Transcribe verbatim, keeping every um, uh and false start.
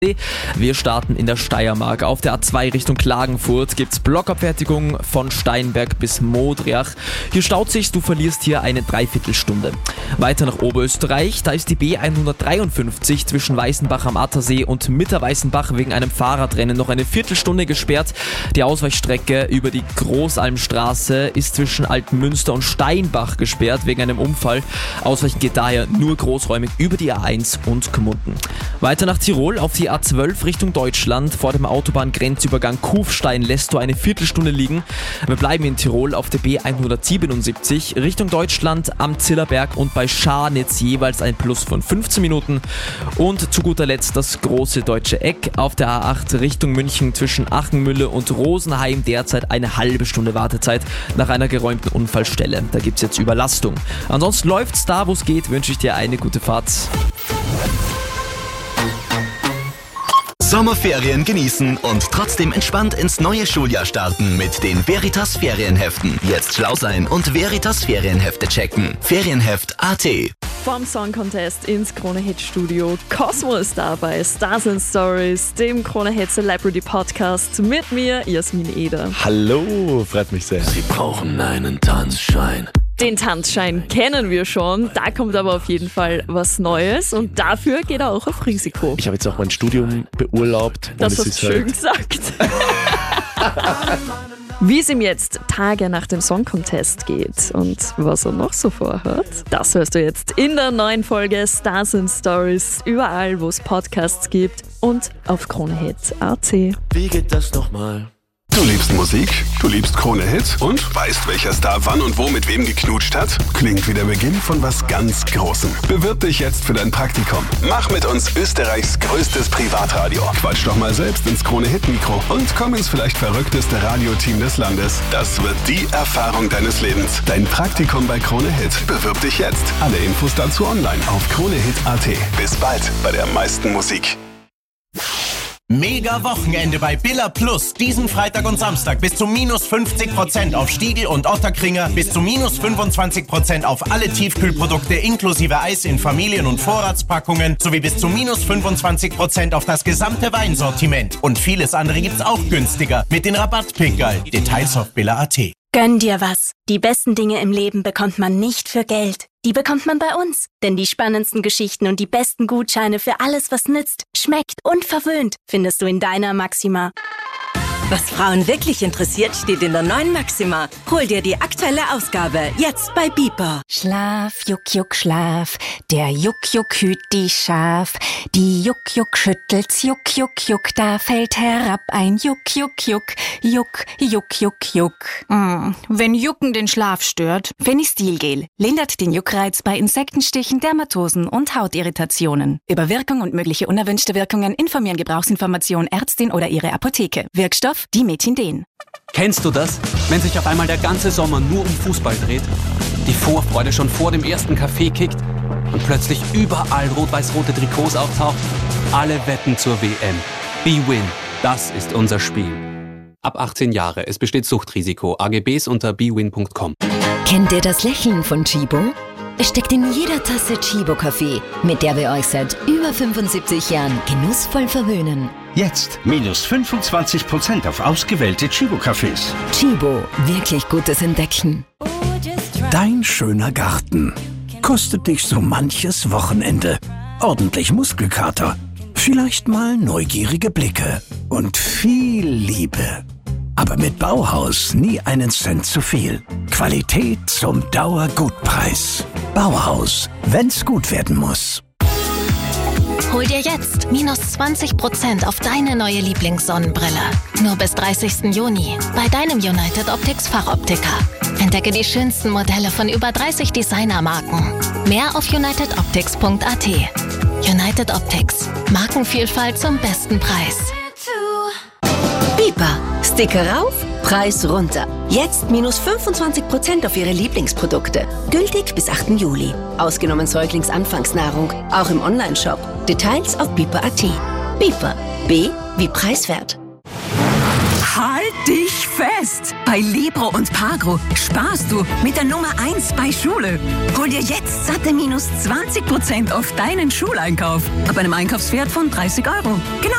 Wir starten in der Steiermark. Auf der A zwei Richtung Klagenfurt gibt es Blockabfertigung von Steinberg bis Modriach. Hier staut sich, du verlierst hier eine Dreiviertelstunde. Weiter nach Oberösterreich, da ist die B hundertdreiundfünfzig zwischen Weißenbach am Attersee und Mitterweißenbach wegen einem Fahrradrennen noch eine Viertelstunde gesperrt. Die Ausweichstrecke über die Großalmstraße ist zwischen Altmünster und Steinbach gesperrt wegen einem Unfall. Ausweichen geht daher nur großräumig über die A eins und Gmunden. Weiter nach Tirol auf die A zwölf Richtung Deutschland. Vor dem Autobahngrenzübergang Kufstein lässt du eine Viertelstunde liegen. Wir bleiben in Tirol auf der B hundertsiebenundsiebzig Richtung Deutschland am Zillerberg und bei Scharnitz jeweils ein Plus von fünfzehn Minuten. Und zu guter Letzt das große deutsche Eck auf der A acht Richtung München zwischen Achenmühle und Rosenheim. Derzeit eine halbe Stunde Wartezeit nach einer geräumten Unfallstelle. Da gibt es jetzt Überlastung. Ansonsten läuft's da, wo es geht. Wünsche ich dir eine gute Fahrt. Sommerferien genießen und trotzdem entspannt ins neue Schuljahr starten mit den Veritas Ferienheften. Jetzt schlau sein und Veritas Ferienhefte checken. Ferienheft Punkt a t. Vom Song Contest ins Krone-Hit Studio. Cosmo ist da bei Stars and Stories, dem Krone-Hit Celebrity Podcast mit mir, Jasmin Eder. Hallo, freut mich sehr. Sie brauchen einen Tanzschein. Den Tanzschein kennen wir schon, da kommt aber auf jeden Fall was Neues und dafür geht er auch auf Risiko. Ich habe jetzt auch mein Studium beurlaubt. Das und hast du schön halt gesagt. Wie es ihm jetzt Tage nach dem Song Contest geht und was er noch so vorhat, das hörst du jetzt in der neuen Folge Stars and Stories, überall wo es Podcasts gibt und auf Krone-Hit Punkt a t. Wie geht das nochmal? Du liebst Musik, du liebst Krone-Hit und weißt, welcher Star wann und wo mit wem geknutscht hat? Klingt wie der Beginn von was ganz Großem. Bewirb dich jetzt für dein Praktikum. Mach mit uns Österreichs größtes Privatradio. Quatsch doch mal selbst ins Krone-Hit-Mikro und komm ins vielleicht verrückteste Radioteam des Landes. Das wird die Erfahrung deines Lebens. Dein Praktikum bei Krone-Hit. Bewirb dich jetzt. Alle Infos dazu online auf Krone-Hit Punkt a t. Bis bald bei der meisten Musik. Mega Wochenende bei Billa Plus. Diesen Freitag und Samstag bis zu minus fünfzig Prozent auf Stiegl und Otterkringer, bis zu minus fünfundzwanzig Prozent auf alle Tiefkühlprodukte inklusive Eis in Familien- und Vorratspackungen sowie bis zu minus fünfundzwanzig Prozent auf das gesamte Weinsortiment. Und vieles andere gibt's auch günstiger mit den Rabattpickerl. Details auf Billa Punkt a t. Gönn dir was. Die besten Dinge im Leben bekommt man nicht für Geld. Die bekommt man bei uns. Denn die spannendsten Geschichten und die besten Gutscheine für alles, was nützt, schmeckt und verwöhnt, findest du in deiner Maxima. Was Frauen wirklich interessiert, steht in der neuen Maxima. Hol dir die aktuelle Ausgabe, jetzt bei Biper. Schlaf, Juck, Juck, Schlaf. Der Juck, Juck hüt die Schaf. Die Juck, Juck schüttelt's, Juck, Juck, Juck. Da fällt herab ein Juck, Juck, Juck. Juck, Juck, Juck, Juck. Mm, wenn Jucken den Schlaf stört, Fenistilgel lindert den Juckreiz bei Insektenstichen, Dermatosen und Hautirritationen. Über Wirkung und mögliche unerwünschte Wirkungen informieren Gebrauchsinformation Ärztin oder ihre Apotheke. Wirkstoff Dimetindin. Kennst du das? Wenn sich auf einmal der ganze Sommer nur um Fußball dreht, die Vorfreude schon vor dem ersten Kaffee kickt und plötzlich überall rot-weiß-rote Trikots auftaucht? Alle wetten zur W M. B-Win, das ist unser Spiel. Ab achtzehn Jahre, es besteht Suchtrisiko. A G Bs unter b win punkt com. Kennt ihr das Lächeln von Chibo? Es steckt in jeder Tasse Chibo-Kaffee, mit der wir euch seit über fünfundsiebzig Jahren genussvoll verwöhnen. Jetzt minus fünfundzwanzig Prozent auf ausgewählte Chibo-Cafés. Chibo, wirklich gutes Entdecken. Dein schöner Garten kostet dich so manches Wochenende. Ordentlich Muskelkater, vielleicht mal neugierige Blicke und viel Liebe. Aber mit Bauhaus nie einen Cent zu viel. Qualität zum Dauergutpreis. Bauhaus, wenn's gut werden muss. Hol dir jetzt minus zwanzig Prozent auf deine neue Lieblingssonnenbrille. Nur bis dreißigsten Juni bei deinem United Optics Fachoptiker. Entdecke die schönsten Modelle von über dreißig Designermarken. Mehr auf united optics punkt a t. United Optics. Markenvielfalt zum besten Preis. Biper. Sticker rauf, Preis runter. Jetzt minus fünfundzwanzig Prozent auf Ihre Lieblingsprodukte. Gültig bis achten Juli. Ausgenommen Säuglingsanfangsnahrung. Auch im Onlineshop. Details auf biper punkt a t. Biper. B wie preiswert. Halt! Halt dich fest! Bei Libro und Pagro sparst du mit der Nummer eins bei Schule. Hol dir jetzt satte minus zwanzig Prozent auf deinen Schuleinkauf. Ab einem Einkaufswert von dreißig Euro. Genau